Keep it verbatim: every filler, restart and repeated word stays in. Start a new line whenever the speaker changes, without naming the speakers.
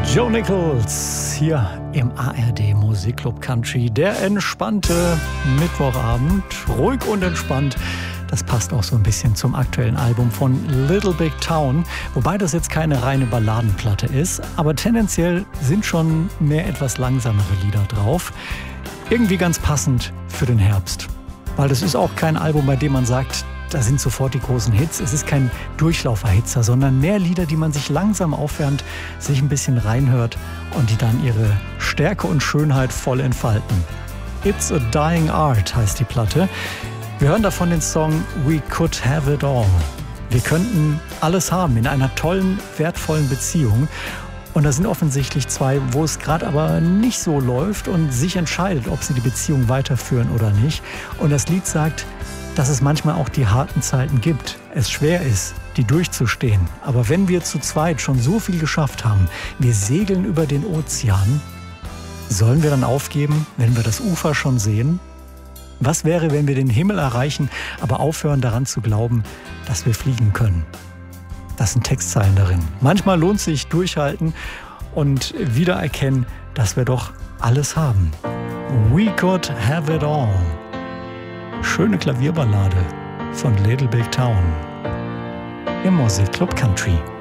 Joe Nichols hier im A R D Musikclub Country. Der entspannte Mittwochabend, ruhig und entspannt. Das passt auch so ein bisschen zum aktuellen Album von Little Big Town. Wobei das jetzt keine reine Balladenplatte ist, aber tendenziell sind schon mehr etwas langsamere Lieder drauf. Irgendwie ganz passend für den Herbst. Weil das ist auch kein Album, bei dem man sagt, da sind sofort die großen Hits. Es ist kein Durchlauferhitzer, sondern mehr Lieder, die man sich langsam aufwärmt, sich ein bisschen reinhört und die dann ihre Stärke und Schönheit voll entfalten. It's a Dying Art heißt die Platte. Wir hören davon den Song We Could Have It All. Wir könnten alles haben in einer tollen, wertvollen Beziehung. Und da sind offensichtlich zwei, wo es gerade aber nicht so läuft und sich entscheidet, ob sie die Beziehung weiterführen oder nicht. Und das Lied sagt, dass es manchmal auch die harten Zeiten gibt. Es schwer ist, die durchzustehen. Aber wenn wir zu zweit schon so viel geschafft haben, wir segeln über den Ozean, sollen wir dann aufgeben, wenn wir das Ufer schon sehen? Was wäre, wenn wir den Himmel erreichen, aber aufhören daran zu glauben, dass wir fliegen können? Das sind Textzeilen darin. Manchmal lohnt sich durchhalten und wiedererkennen, dass wir doch alles haben. We could have it all. Schöne Klavierballade von Little Big Town im Musikclub Country.